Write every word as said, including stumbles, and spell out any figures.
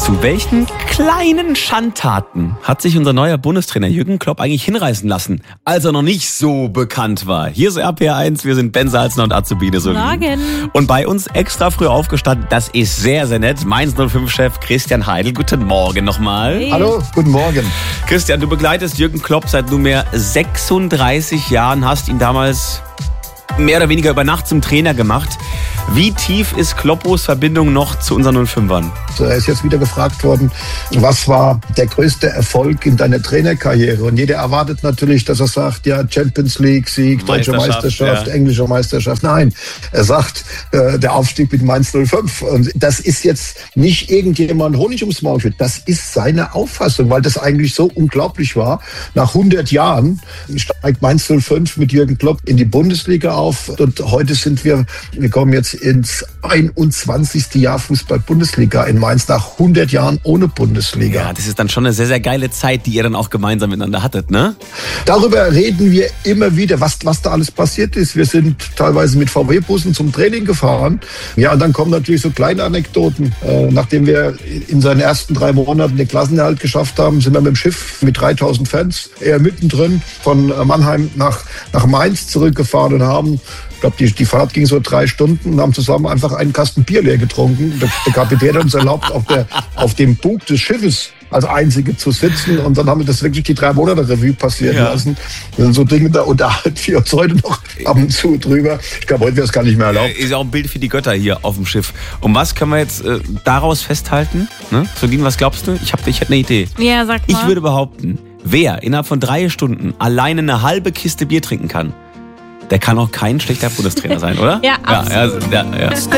Zu welchen kleinen Schandtaten hat sich unser neuer Bundestrainer Jürgen Klopp eigentlich hinreißen lassen, als er noch nicht so bekannt war? Hier ist R P R eins, wir sind Ben Salzner und Azubine Solin. Morgen. Und bei uns extra früh aufgestanden, das ist sehr, sehr nett, Mainz null fünf-Chef Christian Heidel. Guten Morgen nochmal. Hey. Hallo, guten Morgen. Christian, du begleitest Jürgen Klopp seit nunmehr sechsunddreißig Jahren, hast ihn damals mehr oder weniger über Nacht zum Trainer gemacht. Wie tief ist Kloppos Verbindung noch zu unseren null fünfern? Er ist jetzt wieder gefragt worden, was war der größte Erfolg in deiner Trainerkarriere? Und jeder erwartet natürlich, dass er sagt, ja, Champions League, Sieg, deutsche Meisterschaft, Meisterschaft, ja. englische Meisterschaft. Nein, er sagt, äh, der Aufstieg mit Mainz null fünf. Und das ist jetzt nicht irgendjemand Honig ums Maul führt. Das ist seine Auffassung, weil das eigentlich so unglaublich war. Nach hundert Jahren steigt Mainz null fünf mit Jürgen Klopp in die Bundesliga auf. Und heute sind wir, wir kommen jetzt ins einundzwanzigste Jahr Fußball-Bundesliga in Mainz nach hundert Jahren ohne Bundesliga. Ja, das ist dann schon eine sehr, sehr geile Zeit, die ihr dann auch gemeinsam miteinander hattet, ne? Darüber reden wir immer wieder, was, was da alles passiert ist. Wir sind teilweise mit V W-Bussen zum Training gefahren. Ja, und dann kommen natürlich so kleine Anekdoten. Äh, nachdem wir in seinen ersten drei Monaten den Klassenerhalt geschafft haben, sind wir mit dem Schiff mit dreitausend Fans eher mittendrin von Mannheim nach, nach Mainz zurückgefahren und haben, ich glaube, die, die Fahrt ging so drei Stunden und haben zusammen einfach einen Kasten Bier leer getrunken. Der, der Kapitän hat uns erlaubt, auf, der, auf dem Bug des Schiffes als Einzige zu sitzen. Und dann haben wir das wirklich die drei Monate Revue passieren ja. lassen. Das sind so Dinge, da unterhalten wir uns heute noch ab und zu drüber. Ich glaube, heute wäre es gar nicht mehr erlaubt. Ist ja auch ein Bild für die Götter hier auf dem Schiff. Und was können wir jetzt äh, daraus festhalten? Ne? Solin, was glaubst du? Ich, hab, ich hätte eine Idee. Ja, sag mal. Ich würde behaupten, wer innerhalb von drei Stunden alleine eine halbe Kiste Bier trinken kann, der kann auch kein schlechter Bundestrainer sein, oder? Ja, absolut. Ja, ja, ja, ja.